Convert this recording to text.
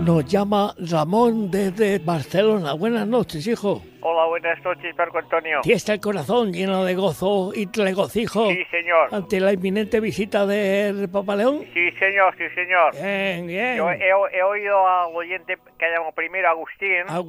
Nos llama Ramón desde Barcelona. Buenas noches, hijo. Hola, buenas noches, Marco Antonio. ¿Fiesta el corazón lleno de gozo y regocijo? Sí, señor. Ante la inminente visita del Papa León. Sí, señor, sí, señor. Bien, bien. Yo he oído al oyente que llamo primero Agustín.